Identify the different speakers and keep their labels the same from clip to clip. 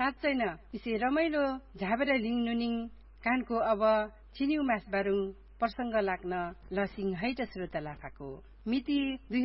Speaker 1: साँच्चैन इसे रमाइलो झाबेर लिङ नुनिङ कानको अब छिन्यु मास बारुङ प्रसंग लाग्न लसिङ हैट श्रोता लाफाको मिति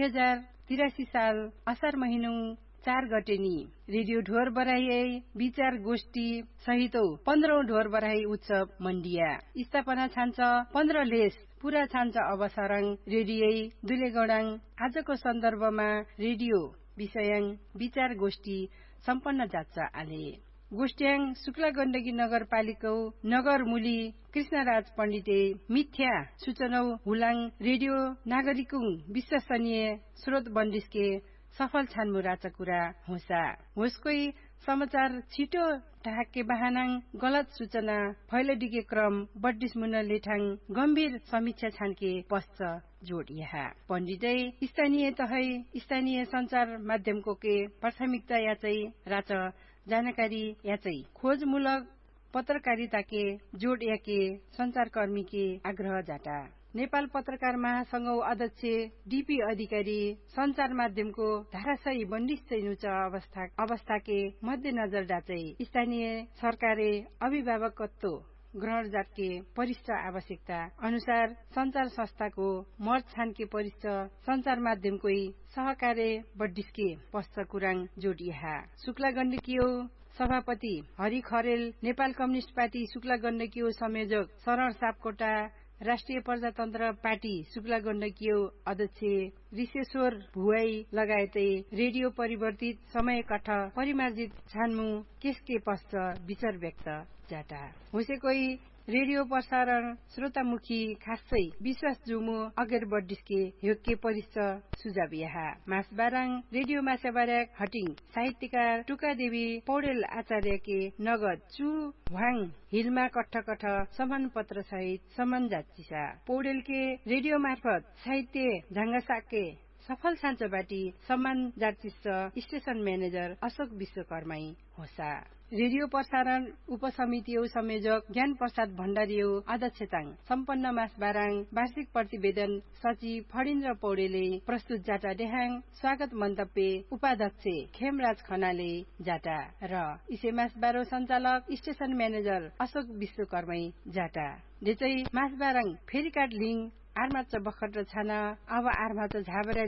Speaker 1: 2083 साल असार महिनौ 4 गतेनी रेडियो ढोर बराई विचार गोष्ठी सहितौ 15औं ढोर बराई उत्सव मण्डिया स्थापना छान्छ 15 लेस पूरा छान्छ अवसरङ रेडियो दुलेगौडाङ आजको सन्दर्भमा रेडियो विषयङ विचार गोष्ठी सम्पन्न जाच्छ आले गोष्ठ्याङ शुक्ला गण्डकी नगरपालिका नगरमुली कृष्णराज पण्डिते मिथ्या सूचना हुलाङ रेडियो नागरिकुङ विश्वसनीय स्रोत बन्दिस्के सफल छान्मु राचकुरा होसा होसकै समाचार छिटो ढाके बहानाङ गलत सूचना फैलडिके क्रम बड्डिस मुन लेठाङ गम्भीर समीक्षा छानके पश्च जोड यहाँ पण्डितै स्थानीय तहै स्थानीय संचार माध्यमको के प्राथमिकता याचै राच जानकारी याचै खोजमूलक पत्रकारिता के जोड याके संचारकर्मी के आग्रह जाटा नेपाल पत्रकार महासंघ अध्यक्ष डीपी अधिकारी संचार माध्यमको धाराशाही बन्दिस नुच अवस्था के मध्यनजर डाचै स्थानीय सरकारे अभिभावकत्व ग्रहण जातके परिष्ठ आवश्यकता अनुसार संचार संस्थाको मर्ज छानके परिष्ठ संचार माध्यमको सहकार्य बड्डिसके पश्च कुराङ जोडिया शुक्ला गण्डकीय सभापति हरि खरेल नेपाल कम्युनिस्ट पार्टी शुक्ला गण्डकीय संयोजक शरण सापकोटा राष्ट्रिय प्रजातन्त्र पार्टी शुक्ला गण्डकीय अध्यक्ष ऋषेश्वर भुवाई लगायतै रेडियो परिवर्तित समय कठ परिमार्जित छान्मु केसके पश्च विचार व्यक्त जाटा होसेकै रेडियो प्रसारण श्रोतामुखी खासै विश्वास जुमु अगेर बड्डिसके योग्य परिष्ठ सुझाव यहाँ मासबाराङ रेडियो माछाबाराक हटिङ साहित्यकार टुका देवी पौडेल आचार्यके नगद चु वाङ हिलमा कट्ठ सम्मान पत्र सहित सम्मान जाचिसा पौडेलके रेडियो मार्फत साहित्य झाङ्गासाके सफल छान्छबाटी सम्मान जाचिस स्टेशन म्यानेजर अशोक विश्वकर्माई होसा रेडियो प्रसारण उपसमिति संयोजक ज्ञान प्रसाद भण्डारी अध्यक्षताङ सम्पन्न मास बाराङ वार्षिक प्रतिवेदन सचिव फणिन्द्र पौडेले प्रस्तुत जाटा देहाङ स्वागत मन्तव्य उपाध्यक्ष खेमराज खनाले जाटा र इसे मास बारो सञ्चालक स्टेशन म्यानेजर अशोक विश्वकर्मै जाटा देचै मास बाराङ फेरिकाट लिङ आर्माच बखट छाना अब आर्माच झाबरा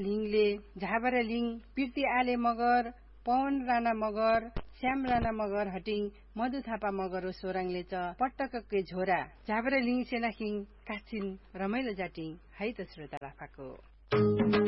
Speaker 1: लिङ पिर्ती आले मगर पवन राणा मगर श्याम राणा मगर हटिङ मधु थापा मगर सोराङले पट्टकके झोरा झाबरा लिङ सेनाखिङ काछिन रमाइलो जाटिङ है त श्रोता लाफाको